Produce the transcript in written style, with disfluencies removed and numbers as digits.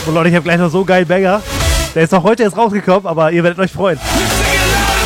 Und Leute, ich habe gleich noch so einen geilen Banger. Der ist noch heute erst rausgekommen, aber ihr werdet euch freuen.